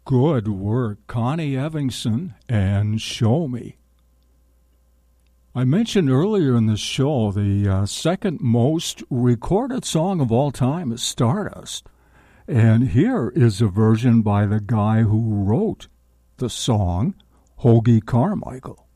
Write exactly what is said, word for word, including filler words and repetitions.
Good work, Connie Evingson and Show Me. I mentioned earlier in the show the uh, second most recorded song of all time is Stardust. And here is a version by the guy who wrote the song, Hoagy Carmichael.